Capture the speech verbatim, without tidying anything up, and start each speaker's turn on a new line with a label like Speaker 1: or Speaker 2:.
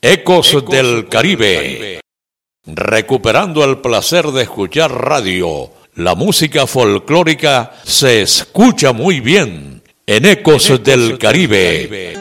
Speaker 1: Ecos, Ecos del Caribe. Caribe. Recuperando el placer de escuchar radio. La música folclórica se escucha muy bien en Ecos, en Ecos del, del Caribe. Caribe.